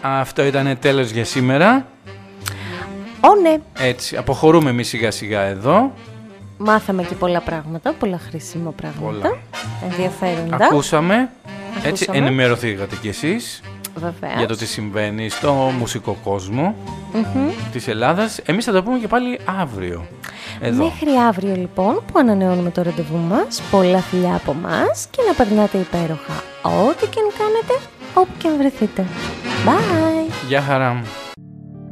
Αυτό ήταν τέλος για σήμερα. Ναι. Έτσι, αποχωρούμε εμείς σιγά σιγά εδώ. Μάθαμε και πολλά πράγματα, πολλά χρήσιμα πράγματα. Πολλά. Ενδιαφέροντα. Ακούσαμε. Έτσι, ενημερωθήκατε κι εσείς. Βεβαίως. Για το τι συμβαίνει στο μουσικό κόσμο της Ελλάδας. Εμείς θα τα πούμε και πάλι αύριο. Εδώ. Μέχρι αύριο λοιπόν που ανανεώνουμε το ραντεβού μας. Πολλά φιλιά από μας και να περνάτε υπέροχα ό,τι και αν κάνετε, όπου και αν βρεθείτε. Bye! Γεια χαρά.